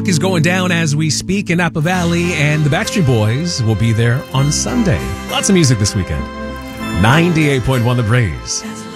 Walk is going down as we speak in Napa Valley, and the Backstreet Boys will be there on Sunday. Lots of music this weekend. 98.1 The Breeze.